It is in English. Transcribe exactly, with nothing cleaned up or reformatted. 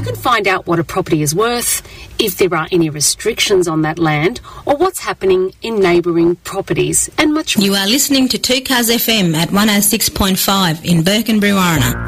can find out what a property is worth, if there are any restrictions on that land, or what's happening in neighbouring properties, and much more. You are listening to two Cars F M at one oh six point five in Burkenbury, Warriner.